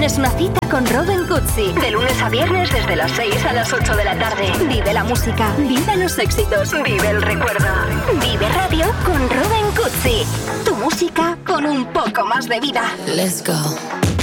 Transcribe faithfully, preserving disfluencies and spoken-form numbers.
tienes una cita con Robin Cutsi. De lunes a viernes desde las seis a las ocho de la tarde. Vive la música, vive los éxitos, vive el recuerdo. Vive Radio con Robin Cutsi. Tu música con un poco más de vida. Let's go.